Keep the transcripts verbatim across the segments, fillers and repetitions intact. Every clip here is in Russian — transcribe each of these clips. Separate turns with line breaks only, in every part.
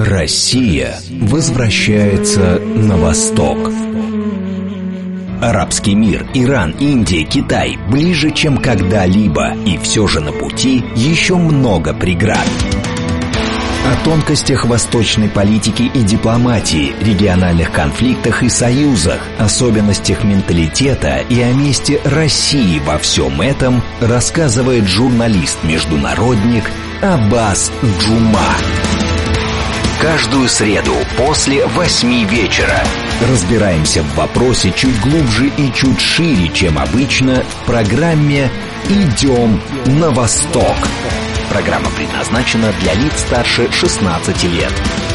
Россия возвращается на восток. Арабский мир, Иран, Индия, Китай ближе, чем когда-либо, и все же на пути еще много преград. О тонкостях восточной политики и дипломатии, региональных конфликтах и союзах, особенностях менталитета и о месте России во всем этом рассказывает журналист-международник Аббас Джума. Каждую среду после восьми вечера разбираемся в вопросе чуть глубже и чуть шире, чем обычно, в программе «Идем на восток». Программа предназначена для лиц старше шестнадцати лет.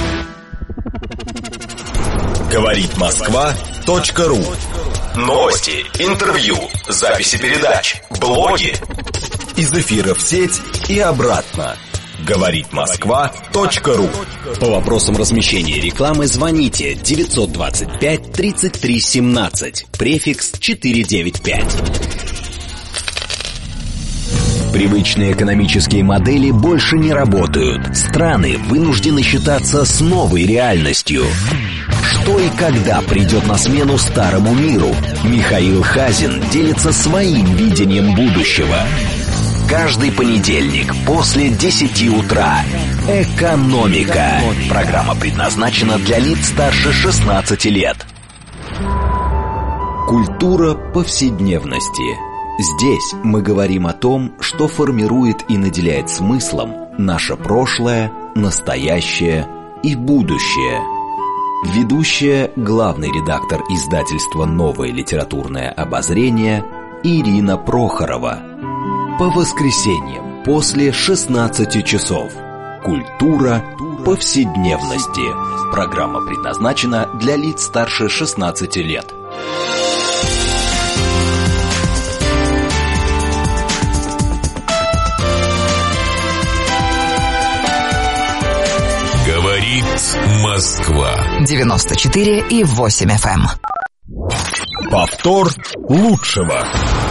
Говорит Москва точка ру. Новости, интервью, записи передач, блоги. Из эфира в сеть и обратно. Говорит Москва точка ру.
По вопросам размещения рекламы звоните девятьсот двадцать пять тридцать три семнадцать, префикс четыреста девяносто пять. Привычные экономические модели больше не работают. Страны вынуждены считаться с новой реальностью. Что и когда придет на смену старому миру? Михаил Хазин делится своим видением будущего. Каждый понедельник после десяти утра. Экономика. Программа предназначена для лиц старше шестнадцати лет. Культура повседневности. Здесь мы говорим о том, что формирует и наделяет смыслом наше прошлое, настоящее и будущее. Ведущая, главный редактор издательства «Новое литературное обозрение» Ирина Прохорова. По воскресеньям после шестнадцати часов. Культура повседневности. Программа предназначена для лиц старше шестнадцати лет.
Говорит Москва.
девяносто четыре и восемь эф эм.
Повтор лучшего.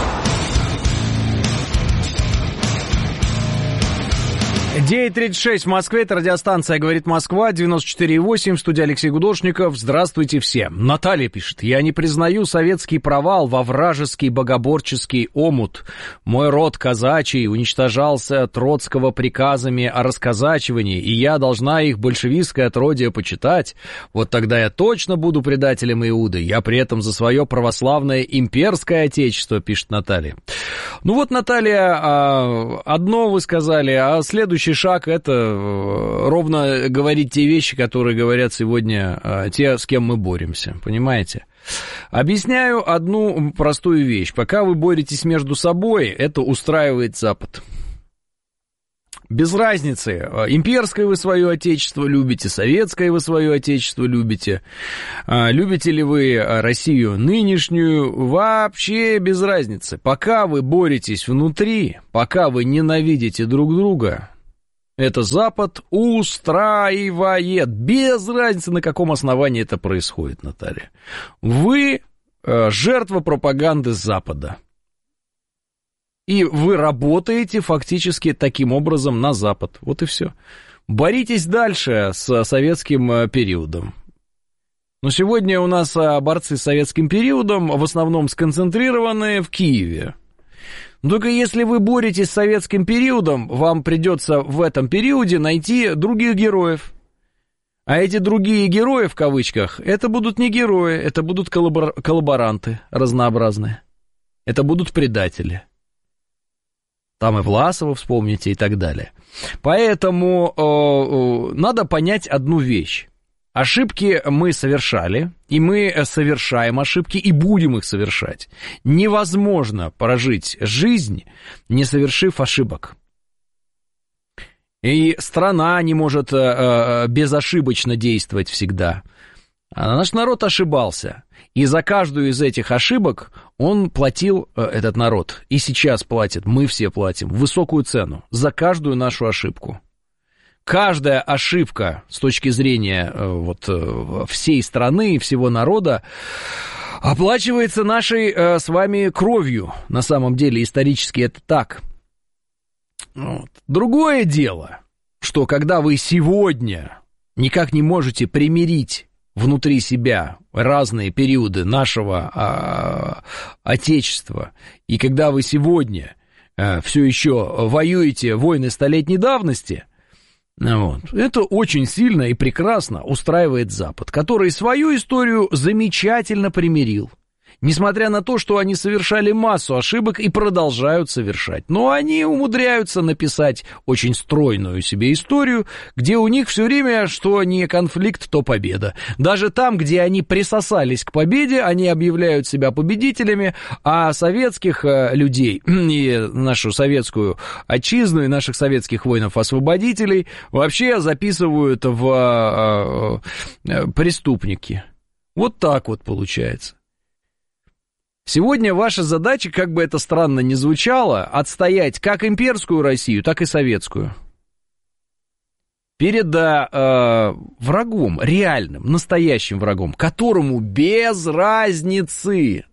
девять тридцать шесть в Москве, это радиостанция «Говорит Москва», девяносто четыре и восемь, в студии Алексей Гудошников. Здравствуйте все. Наталья пишет: «Я не признаю советский провал во вражеский богоборческий омут. Мой род казачий уничтожался Троцкого приказами о расказачивании, и я должна их большевистское отродье почитать. Вот тогда я точно буду предателем Иуды. Я при этом за свое православное имперское отечество», пишет Наталья. Ну вот, Наталья, одно вы сказали, а следующий шаг — это ровно говорить те вещи, которые говорят сегодня те, с кем мы боремся, понимаете? Объясняю одну простую вещь. Пока вы боретесь между собой, это устраивает Запад. Без разницы, имперское вы свое отечество любите, советское вы свое отечество любите, любите ли вы Россию нынешнюю, вообще без разницы. Пока вы боретесь внутри, пока вы ненавидите друг друга, это Запад устраивает. Без разницы, на каком основании это происходит, Наталья. Вы жертва пропаганды Запада. И вы работаете фактически таким образом на Запад. Вот и все. Боритесь дальше с советским периодом. Но сегодня у нас борцы с советским периодом в основном сконцентрированы в Киеве. Только если вы боретесь с советским периодом, вам придется в этом периоде найти других героев. А эти другие герои, в кавычках, это будут не герои, это будут коллабор... коллаборанты разнообразные. Это будут предатели. Там и Власова вспомните и так далее. Поэтому э, э, надо понять одну вещь. Ошибки мы совершали, и мы совершаем ошибки, и будем их совершать. Невозможно прожить жизнь, не совершив ошибок. И страна не может э, безошибочно действовать всегда. А наш народ ошибался. И за каждую из этих ошибок он платил, этот народ, и сейчас платит, мы все платим, высокую цену за каждую нашу ошибку. Каждая ошибка с точки зрения вот, всей страны и всего народа оплачивается нашей с вами кровью. На самом деле исторически это так. Вот. Другое дело, что когда вы сегодня никак не можете примирить внутри себя разные периоды нашего а, Отечества, и когда вы сегодня а, все еще воюете войны столетней давности, вот, это очень сильно и прекрасно устраивает Запад, который свою историю замечательно примирил. Несмотря на то, что они совершали массу ошибок и продолжают совершать. Но они умудряются написать очень стройную себе историю, где у них все время, что не конфликт, то победа. Даже там, где они присосались к победе, они объявляют себя победителями, а советских людей и нашу советскую отчизну, и наших советских воинов-освободителей вообще записывают в преступники. Вот так вот получается. Сегодня ваша задача, как бы это странно ни звучало, отстоять как имперскую Россию, так и советскую. Перед э, врагом, реальным, настоящим врагом, которому без разницы,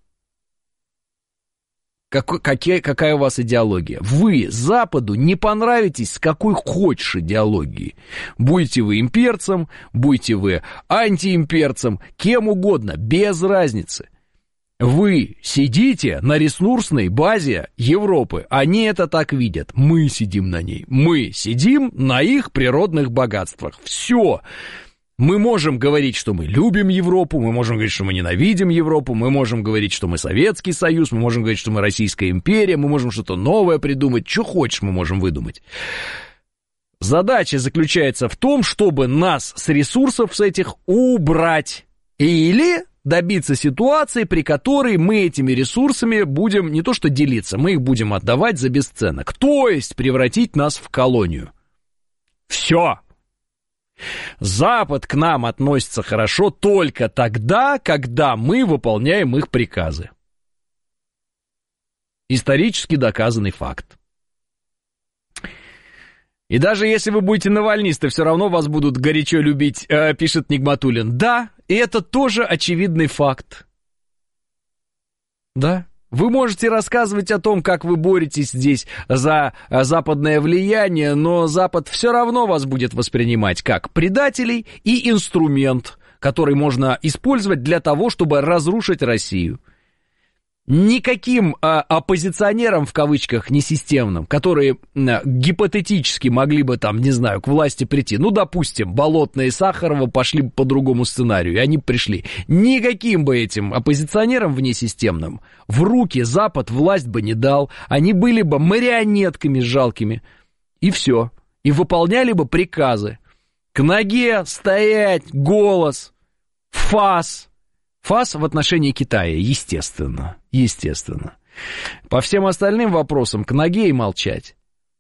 как, какая, какая у вас идеология. Вы Западу не понравитесь с какой хочешь идеологией. Будете вы имперцем, будете вы антиимперцем, кем угодно, без разницы. Вы сидите на ресурсной базе Европы, они это так видят, мы сидим на ней, мы сидим на их природных богатствах, все. Мы можем говорить, что мы любим Европу, мы можем говорить, что мы ненавидим Европу, мы можем говорить, что мы Советский Союз, мы можем говорить, что мы Российская империя, мы можем что-то новое придумать, что хочешь мы можем выдумать. Задача заключается в том, чтобы нас с ресурсов с этих убрать или добиться ситуации, при которой мы этими ресурсами будем не то что делиться, мы их будем отдавать за бесценок, то есть превратить нас в колонию. Все. Запад к нам относится хорошо только тогда, когда мы выполняем их приказы. Исторически доказанный факт. И даже если вы будете навальнисты, все равно вас будут горячо любить, э, пишет Нигматуллин. Да, и это тоже очевидный факт. Да, вы можете рассказывать о том, как вы боретесь здесь за западное влияние, но Запад все равно вас будет воспринимать как предателей и инструмент, который можно использовать для того, чтобы разрушить Россию. Никаким а, оппозиционерам, в кавычках, несистемным, которые а, гипотетически могли бы там, не знаю, к власти прийти, ну, допустим, Болотная и Сахарова пошли бы по другому сценарию, и они пришли. Никаким бы этим оппозиционерам внесистемным в руки Запад власть бы не дал, они были бы марионетками жалкими, и все, и выполняли бы приказы. К ноге стоять, голос, фас. Фас в отношении Китая, естественно, естественно. По всем остальным вопросам к ноге и молчать.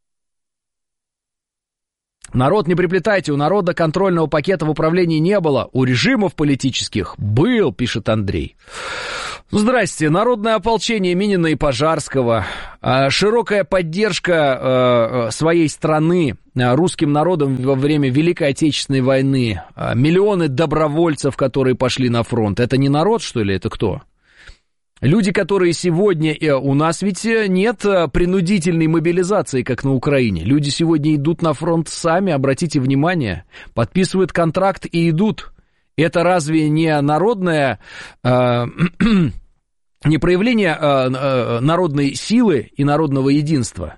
Народ не приплетайте, у народа контрольного пакета в управлении не было, у режимов политических был, пишет Андрей. Здрасте, народное ополчение Минина и Пожарского, широкая поддержка своей страны русским народом во время Великой Отечественной войны, миллионы добровольцев, которые пошли на фронт. Это не народ, что ли, это кто? Люди, которые сегодня... У нас ведь нет принудительной мобилизации, как на Украине. Люди сегодня идут на фронт сами, обратите внимание, подписывают контракт и идут. Это разве не народное... Э, не проявление э, э, народной силы и народного единства?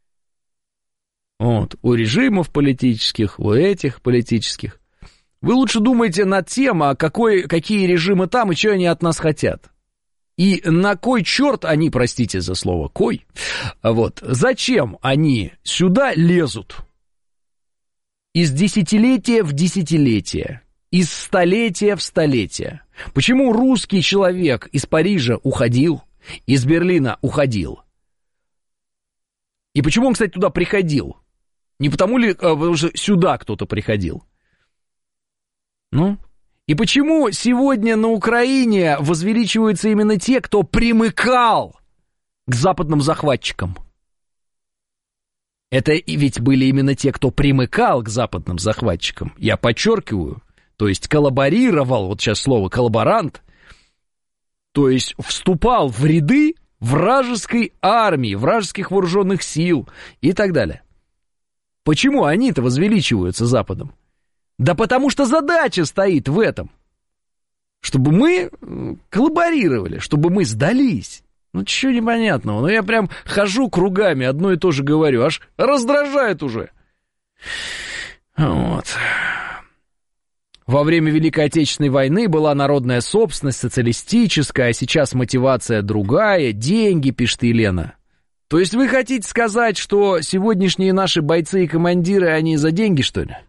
Вот, у режимов политических, у этих политических. Вы лучше думайте над тем, а какой, какие режимы там и что они от нас хотят. И на кой черт они, простите за слово, кой, вот, зачем они сюда лезут? Из десятилетия в десятилетие, из столетия в столетие. Почему русский человек из Парижа уходил, из Берлина уходил? И почему он, кстати, туда приходил? Не потому ли, потому что сюда кто-то приходил? Ну... И почему сегодня на Украине возвеличиваются именно те, кто примыкал к западным захватчикам? Это ведь были именно те, кто примыкал к западным захватчикам. Я подчеркиваю, то есть коллаборировал, вот сейчас слово коллаборант, то есть вступал в ряды вражеской армии, вражеских вооруженных сил и так далее. Почему они-то возвеличиваются Западом? Да потому что задача стоит в этом. Чтобы мы коллаборировали, чтобы мы сдались. Ну, чего непонятного. Ну, я прям хожу кругами, одно и то же говорю. Аж раздражает уже. Вот. Во время Великой Отечественной войны была народная собственность, социалистическая, а сейчас мотивация другая. Деньги, пишет Елена. То есть вы хотите сказать, что сегодняшние наши бойцы и командиры, они за деньги, что ли?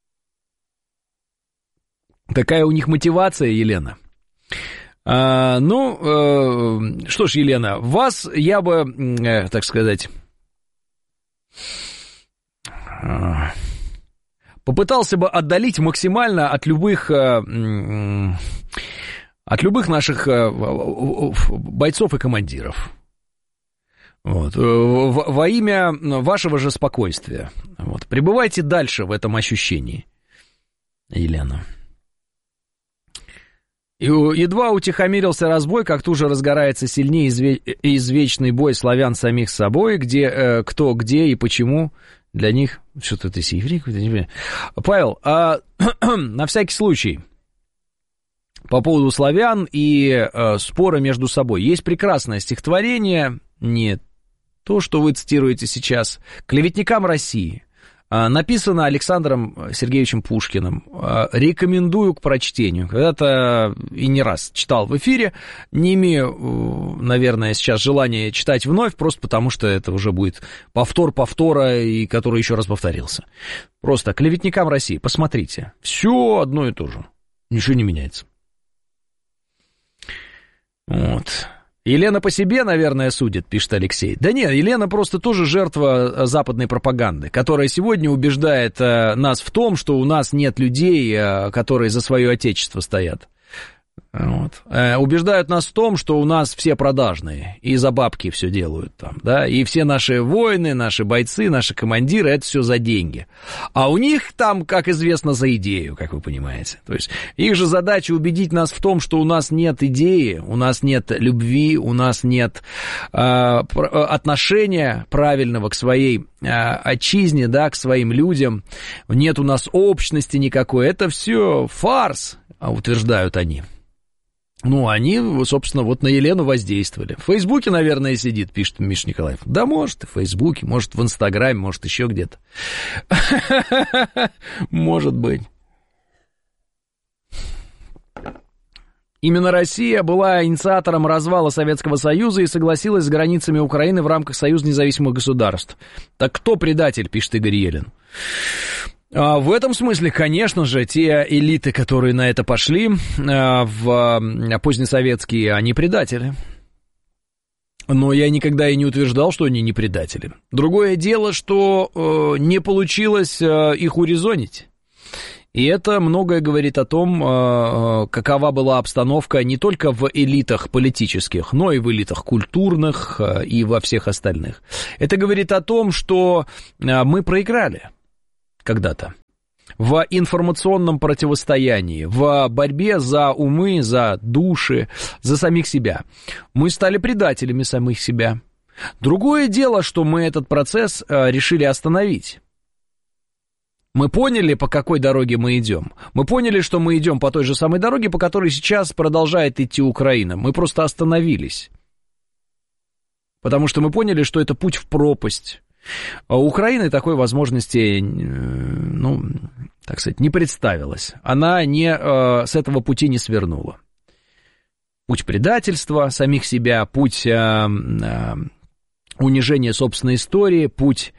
Такая у них мотивация, Елена. А, ну, э, что ж, Елена, вас я бы, э, так сказать, э, попытался бы отдалить максимально от любых, э, э, от любых наших э, бойцов и командиров. Вот. Во, во имя вашего же спокойствия. Вот. Пребывайте дальше в этом ощущении, Елена. И едва утихомирился разбой, как тут же разгорается сильнее изве- извечный бой славян самих с собой, где э, кто, где и почему для них... Что-то ты сиври какой-то, не понимаю. Павел, а, на всякий случай, по поводу славян и э, спора между собой. Есть прекрасное стихотворение, не то, что вы цитируете сейчас, «Клеветникам России». Написано Александром Сергеевичем Пушкиным. Рекомендую к прочтению. Когда-то и не раз читал в эфире. Не имею, наверное, сейчас желания читать вновь, просто потому что это уже будет повтор повтора, и который еще раз повторился. Просто «Клеветникам России». Посмотрите. Все одно и то же. Ничего не меняется. Вот. Елена по себе, наверное, судит, пишет Алексей. Да нет, Елена просто тоже жертва западной пропаганды, которая сегодня убеждает нас в том, что у нас нет людей, которые за свое отечество стоят. Вот. Убеждают нас в том, что у нас все продажные, и за бабки все делают там, да, и все наши воины, наши бойцы, наши командиры, это все за деньги. А у них там, как известно, за идею, как вы понимаете. То есть их же задача убедить нас в том, что у нас нет идеи, у нас нет любви, у нас нет э, отношения правильного к своей э, отчизне, да, к своим людям, нет у нас общности никакой. Это все фарс, утверждают они. Ну, они, собственно, вот на Елену воздействовали. В Фейсбуке, наверное, сидит, пишет Миша Николаев. Да, может, и в Фейсбуке, может, в Инстаграме, может, еще где-то. Может быть. Именно Россия была инициатором развала Советского Союза и согласилась с границами Украины в рамках Союза независимых государств. Так кто предатель, пишет Игорь Елен? А в этом смысле, конечно же, те элиты, которые на это пошли, в позднесоветские, они предатели. Но я никогда и не утверждал, что они не предатели. Другое дело, что не получилось их урезонить. И это многое говорит о том, какова была обстановка не только в элитах политических, но и в элитах культурных и во всех остальных. Это говорит о том, что мы проиграли когда-то в информационном противостоянии, в борьбе за умы, за души, за самих себя. Мы стали предателями самих себя. Другое дело, что мы этот процесс решили остановить. Мы поняли, по какой дороге мы идем. Мы поняли, что мы идем по той же самой дороге, по которой сейчас продолжает идти Украина. Мы просто остановились. Потому что мы поняли, что это путь в пропасть. А у Украины такой возможности, ну, так сказать, не представилось. Она не, с этого пути не свернула. Путь предательства самих себя, путь унижения собственной истории, путь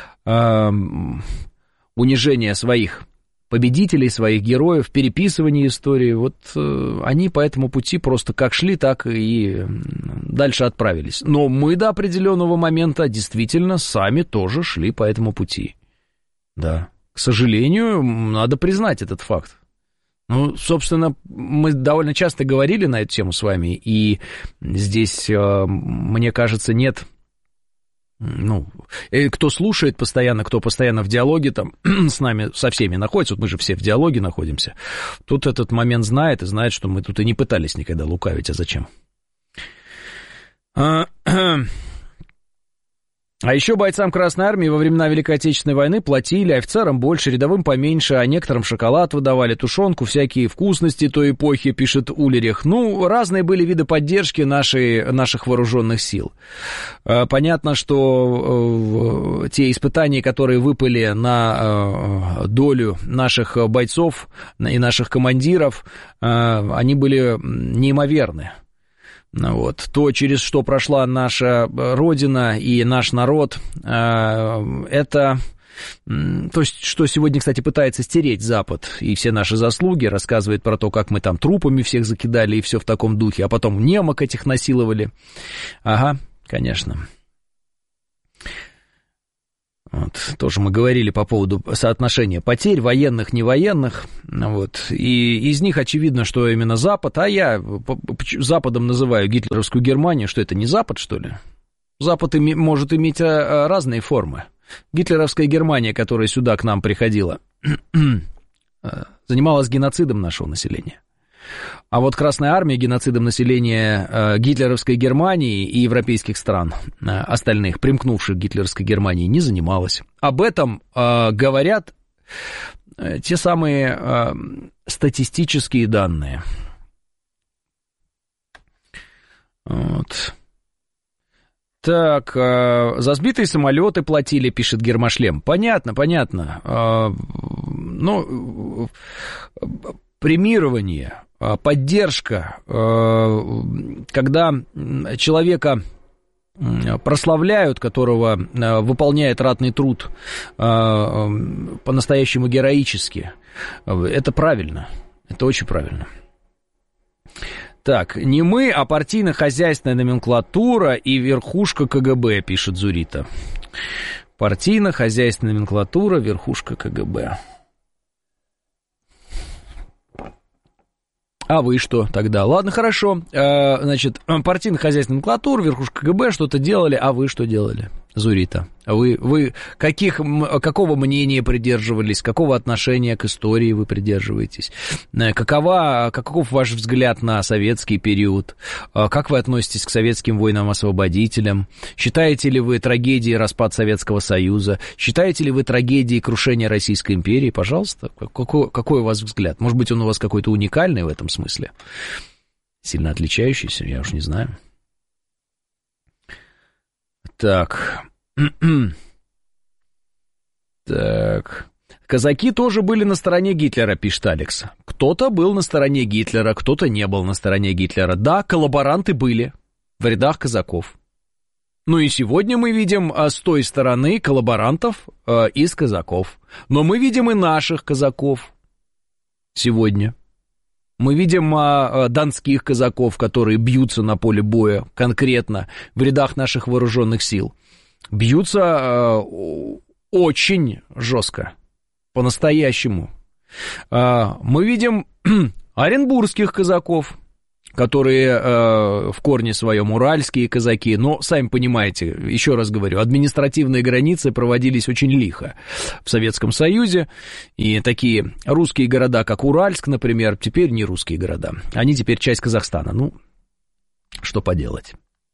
унижения своих победителей, своих героев, переписывания истории. Вот они по этому пути просто как шли, так и дальше отправились. Но мы до определенного момента действительно сами тоже шли по этому пути. Да, к сожалению, надо признать этот факт. Ну, собственно, мы довольно часто говорили на эту тему с вами, и здесь, мне кажется, нет... Ну, кто слушает постоянно, кто постоянно в диалоге там с нами, со всеми находится, вот мы же все в диалоге находимся, тут этот момент знает и знает, что мы тут и не пытались никогда лукавить, а зачем? А еще бойцам Красной Армии во времена Великой Отечественной войны платили, офицерам больше, рядовым поменьше, а некоторым шоколад выдавали, тушенку, всякие вкусности той эпохи, пишет Улерих. Ну, разные были виды поддержки нашей, наших вооруженных сил. Понятно, что те испытания, которые выпали на долю наших бойцов и наших командиров, они были неимоверны. Вот. То, через что прошла наша Родина и наш народ, это то, что сегодня, кстати, пытается стереть Запад и все наши заслуги, рассказывает про то, как мы там трупами всех закидали и все в таком духе, а потом немок этих насиловали. Ага, конечно. Вот, тоже мы говорили по поводу соотношения потерь, военных, невоенных, вот, и из них очевидно, что именно Запад, а я Западом называю гитлеровскую Германию, что это не Запад, что ли? Запад име, может иметь разные формы. Гитлеровская Германия, которая сюда к нам приходила, занималась геноцидом нашего населения. А вот Красная Армия геноцидом населения э, гитлеровской Германии и европейских стран, э, остальных, примкнувших к гитлеровской Германии, не занималась. Об этом э, говорят э, те самые э, статистические данные. Вот. Так, э, за сбитые самолеты платили, пишет Гермошлем. Понятно, понятно. Э, ну, премирование... Поддержка, когда человека прославляют, которого выполняет ратный труд по-настоящему героически, это правильно, это очень правильно. Так, не мы, а партийно-хозяйственная номенклатура и верхушка КГБ, пишет Зурита. Партийно-хозяйственная номенклатура, верхушка КГБ. А вы что тогда? Ладно, хорошо. Значит, партийно-хозяйственная номенклатура, верхушка КГБ что-то делали, а вы что делали, Зурита? Вы, вы каких, какого мнения придерживались, какого отношения к истории вы придерживаетесь? Какова, каков ваш взгляд на советский период? Как вы относитесь к советским воинам-освободителям? Считаете ли вы трагедией распад Советского Союза? Считаете ли вы трагедией крушения Российской империи? Пожалуйста, какой, какой у вас взгляд? Может быть, он у вас какой-то уникальный в этом смысле? Сильно отличающийся, я уж не знаю. Так... Так. Казаки тоже были на стороне Гитлера, пишет Алекс. Кто-то был на стороне Гитлера, кто-то не был на стороне Гитлера. Да, коллаборанты были в рядах казаков. Ну и сегодня мы видим а, с той стороны коллаборантов а, из казаков. Но мы видим и наших казаков сегодня. Мы видим а, донских казаков, которые бьются на поле боя конкретно в рядах наших вооруженных сил. Бьются э, очень жестко, по-настоящему. Э, мы видим оренбургских казаков, которые э, в корне своем уральские казаки, но, сами понимаете, еще раз говорю, административные границы проводились очень лихо в Советском Союзе, и такие русские города, как Уральск, например, теперь не русские города, они теперь часть Казахстана. Ну, что поделать.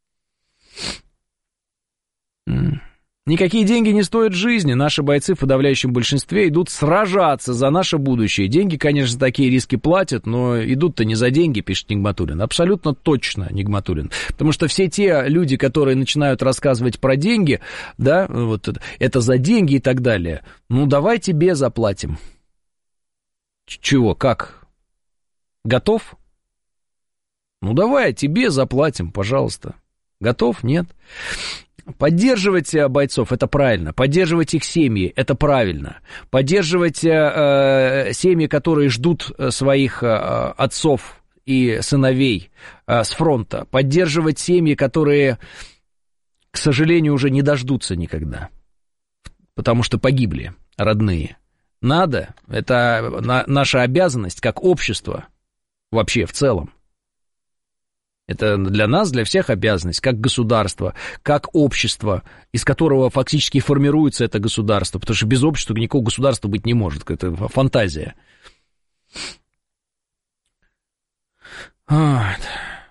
Никакие деньги не стоят жизни. Наши бойцы в подавляющем большинстве идут сражаться за наше будущее. Деньги, конечно, за такие риски платят, но идут-то не за деньги, пишет Нигматуллин. Абсолютно точно, Нигматуллин. Потому что все те люди, которые начинают рассказывать про деньги, да, вот это за деньги и так далее, ну, давай тебе заплатим. Чего, как? Готов? Ну, давай тебе заплатим, пожалуйста. Готов? Нет? Поддерживать бойцов – это правильно, поддерживать их семьи – это правильно, поддерживать э, семьи, которые ждут своих э, отцов и сыновей э, с фронта, поддерживать семьи, которые, к сожалению, уже не дождутся никогда, потому что погибли родные. Надо, это на, наша обязанность как общество вообще в целом. Это для нас, для всех обязанность, как государство, как общество, из которого фактически формируется это государство, потому что без общества никакого государства быть не может, это фантазия. Вот.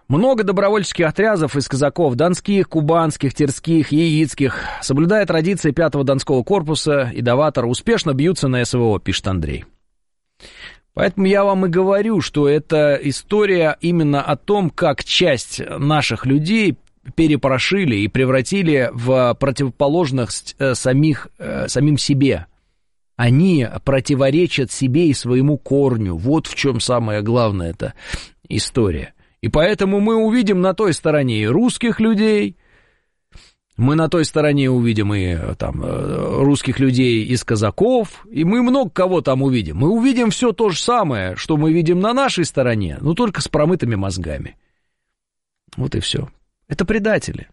Много добровольческих отрядов из казаков донских, кубанских, терских, яицких, соблюдая традиции пятого Донского корпуса и даватора, успешно бьются на СВО, пишет Андрей. Поэтому я вам и говорю, что это история именно о том, как часть наших людей перепорошили и превратили в противоположных самих, самим себе. Они противоречат себе и своему корню. Вот в чем самая главная эта история. И поэтому мы увидим на той стороне и русских людей, мы на той стороне увидим и там русских людей из казаков, и мы много кого там увидим. Мы увидим все то же самое, что мы видим на нашей стороне, но только с промытыми мозгами. Вот и все. Это предатели.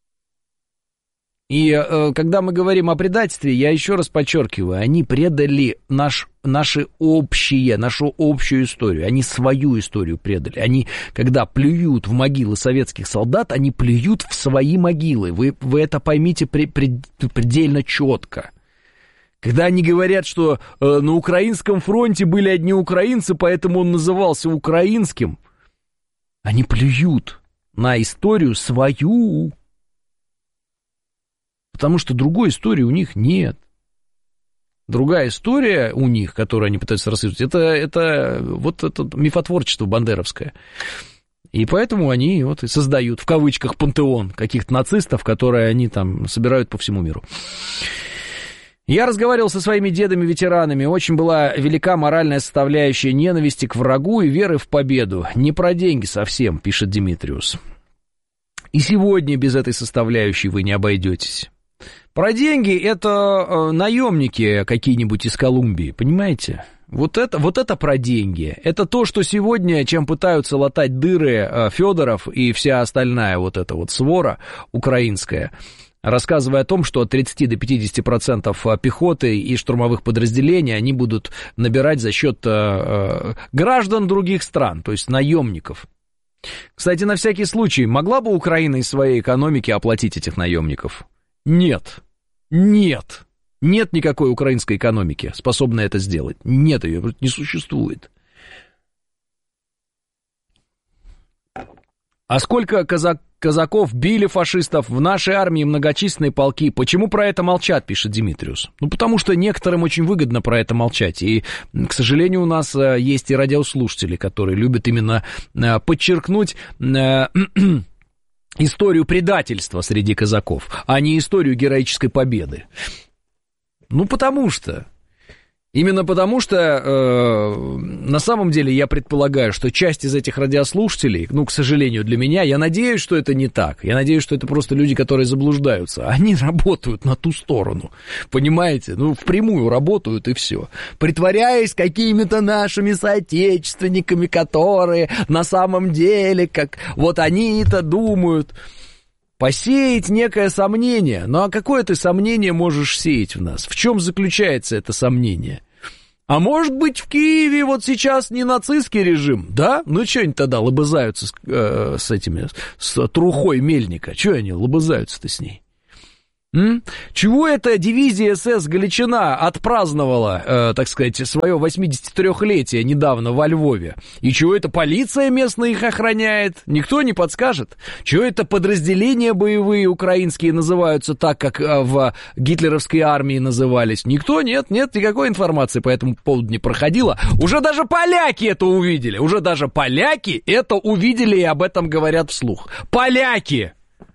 И э, когда мы говорим о предательстве, я еще раз подчеркиваю, они предали наш, наши общие, нашу общую историю, они свою историю предали. Они, когда плюют в могилы советских солдат, они плюют в свои могилы. Вы, вы это поймите при, при, предельно четко. Когда они говорят, что э, на украинском фронте были одни украинцы, поэтому он назывался украинским, они плюют на историю свою. Потому что другой истории у них нет. Другая история у них, которую они пытаются рассказать, это, это вот это мифотворчество бандеровское. И поэтому они вот и создают, в кавычках, пантеон каких-то нацистов, которые они там собирают по всему миру. Я разговаривал со своими дедами-ветеранами. Очень была велика моральная составляющая ненависти к врагу и веры в победу. Не про деньги совсем, пишет Димитриус. И сегодня без этой составляющей вы не обойдетесь. Про деньги это э, наемники какие-нибудь из Колумбии, понимаете? Вот это, вот это про деньги. Это то, что сегодня, чем пытаются латать дыры э, Федоров и вся остальная вот эта вот свора украинская, рассказывая о том, что от тридцати до пятидесяти процентов пехоты и штурмовых подразделений они будут набирать за счет э, э, граждан других стран, то есть наемников. Кстати, на всякий случай, могла бы Украина из своей экономики оплатить этих наемников? Нет. Нет. Нет никакой украинской экономики, способной это сделать. Нет ее, не существует. А сколько казак, казаков били фашистов в нашей армии, многочисленные полки? Почему про это молчат, пишет Димитриус? Ну, потому что некоторым очень выгодно про это молчать. И, к сожалению, у нас есть и радиослушатели, которые любят именно подчеркнуть историю предательства среди казаков, а не историю героической победы. Ну, потому что... Именно потому что, э, на самом деле, я предполагаю, что часть из этих радиослушателей, ну, к сожалению для меня, я надеюсь, что это не так. Я надеюсь, что это просто люди, которые заблуждаются. Они работают на ту сторону, понимаете? Ну, впрямую работают и все. Притворяясь какими-то нашими соотечественниками, которые на самом деле, как вот они-то думают... Посеять некое сомнение. Ну, а какое ты сомнение можешь сеять в нас? В чем заключается это сомнение? А может быть, в Киеве вот сейчас не нацистский режим, да? Ну, что они тогда лобызаются с, э, с этими, с трухой Мельника? Чего они лобызаются-то с ней? М? Чего эта дивизия СС Галичина отпраздновала, э, так сказать, свое восьмидесятитрёхлетие недавно во Львове? И чего это полиция местная их охраняет? Никто не подскажет? Чего это подразделения боевые украинские называются так, как в гитлеровской армии назывались? Никто, нет, нет, никакой информации по этому поводу не проходило. Уже даже поляки это увидели, уже даже поляки это увидели и об этом говорят вслух. Поляки!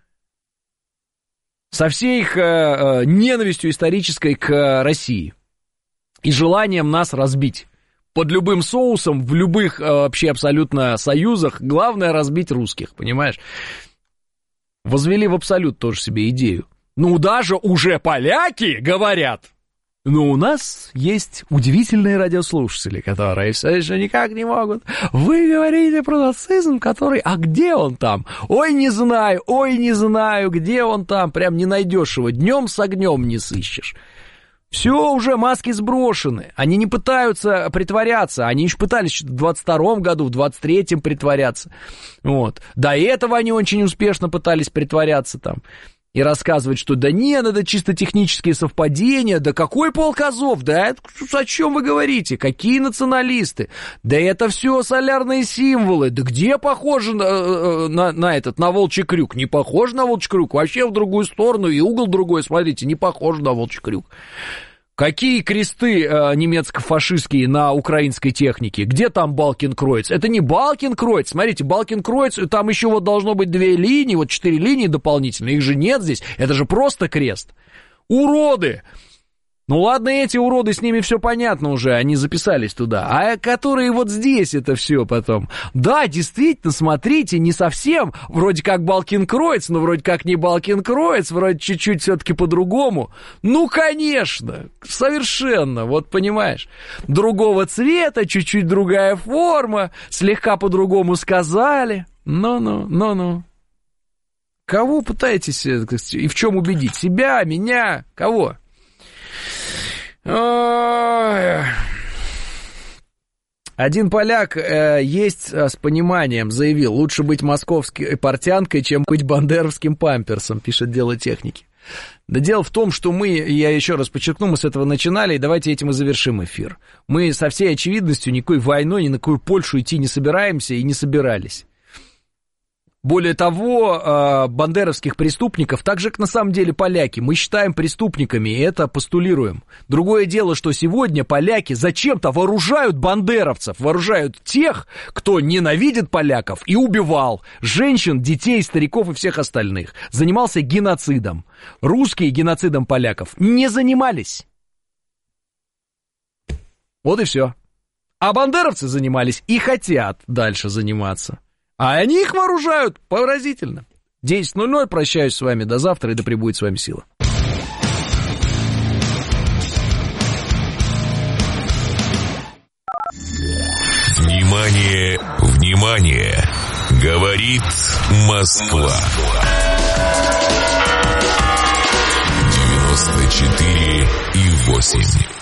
Со всей их э, ненавистью исторической к России и желанием нас разбить. Под любым соусом, в любых э, вообще абсолютно союзах, главное разбить русских, понимаешь? Возвели в абсолют тоже себе идею. Ну, даже уже поляки говорят. Но у нас есть удивительные радиослушатели, которые все еще никак не могут. Вы говорите про нацизм, который... А где он там? Ой, не знаю, ой, не знаю, где он там. Прям не найдешь его. Днем с огнем не сыщешь. Все, уже маски сброшены. Они не пытаются притворяться. Они еще пытались в двадцать втором году, в двадцать третьем притворяться. Вот. До этого они очень успешно пытались притворяться там. и рассказывать, что да нет, это чисто технические совпадения, да какой полк Азов, да это, о чем вы говорите, какие националисты, да это все солярные символы, да где похоже на, на, на этот, на волчий крюк, не похоже на волчий крюк, вообще в другую сторону, и угол другой, смотрите, не похоже на волчий крюк. Какие кресты э, немецко-фашистские на украинской технике? Где там Балкенкройц? Это не Балкенкройц. Смотрите, Балкенкройц, там еще вот должно быть две линии, вот четыре линии дополнительные. Их же нет здесь. Это же просто крест. Уроды! Ну ладно, эти уроды, с ними все понятно уже, они записались туда. А которые вот здесь это все потом. Да, действительно, смотрите, не совсем, вроде как Балкенкройц, но вроде как не Балкенкройц, вроде чуть-чуть все-таки по-другому. Ну, конечно, совершенно, вот понимаешь. Другого цвета, чуть-чуть другая форма, слегка по-другому сказали. Ну-ну, ну-ну. Кого пытаетесь и в чем убедить? Себя, меня, кого? Один поляк э, есть с пониманием заявил, лучше быть московской портянкой, чем быть бандеровским памперсом, пишет Дело техники. Да дело в том, что мы, я еще раз подчеркну, мы с этого начинали, и давайте этим и завершим эфир. Мы со всей очевидностью никакой войной, ни на какую Польшу идти не собираемся и не собирались. Более того, бандеровских преступников, так же, как на самом деле поляки, мы считаем преступниками, и это постулируем. Другое дело, что сегодня поляки зачем-то вооружают бандеровцев, вооружают тех, кто ненавидит поляков и убивал женщин, детей, стариков и всех остальных. Занимался геноцидом. Русские геноцидом поляков не занимались. Вот и все. А бандеровцы занимались и хотят дальше заниматься. А они их вооружают, поразительно. десять ноль ноль, прощаюсь с вами до завтра, и да пребудет с вами сила.
Внимание, внимание! Говорит Москва. девяносто четыре и восемь.